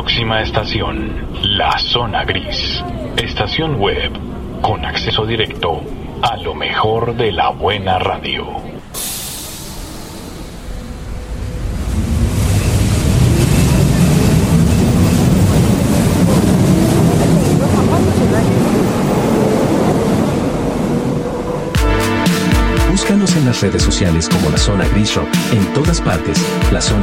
Próxima estación, La Zona Gris. Estación web con acceso directo a lo mejor de la buena radio. Búscanos en las redes sociales como La Zona Gris Rock. En todas partes, La Zona